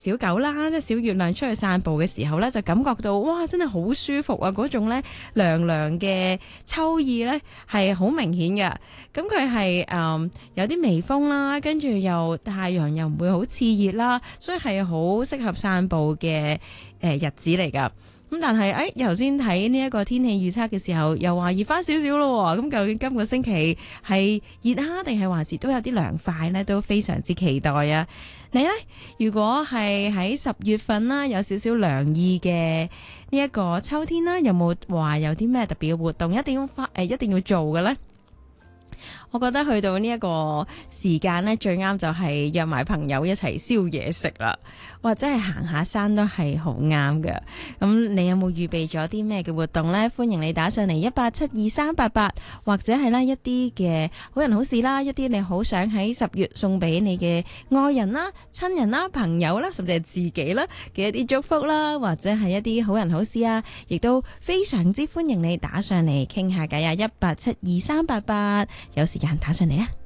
小狗啦，即係小月亮出去散步嘅時候咧，就感覺到哇，真係好舒服啊！嗰種咧涼涼嘅秋意咧係好明顯嘅。咁佢係有啲微風啦，跟住又太陽又唔會好熾熱啦，所以係好適合散步嘅日子嚟㗎。咁但係頭先睇呢一個天氣預測嘅時候，又話熱翻少少咯。咁究竟今個星期係熱啊，定係還是都有啲涼快呢？都非常之期待啊！你呢？如果係喺10月份啦，有少少涼意嘅呢一個秋天啦，有冇話有啲咩特別嘅活動一定要做嘅呢？我覺得去到呢一個時間呢，最啱就係約埋朋友一齊燒嘢食啦，或者係行下山都係好啱嘅。咁你有冇預備咗啲咩嘅活動呢？歡迎你打上嚟1872388，或者係啦一啲嘅好人好事啦，一啲你好想喺10月送俾你嘅愛人啦、親人啦、朋友啦，甚至係自己啦嘅一啲祝福啦，或者係一啲好人好事啊，亦都非常之歡迎你打上嚟傾下偈啊！1872388，有時間打上嚟啊！